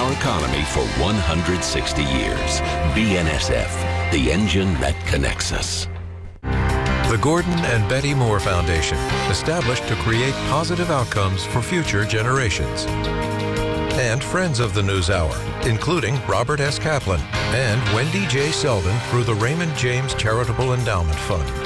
our economy for 160 years. BNSF, the engine that connects us. The Gordon and Betty Moore Foundation, established to create positive outcomes for future generations. And friends of the NewsHour, including Robert S. Kaplan and Wendy J. Selden through the Raymond James Charitable Endowment Fund.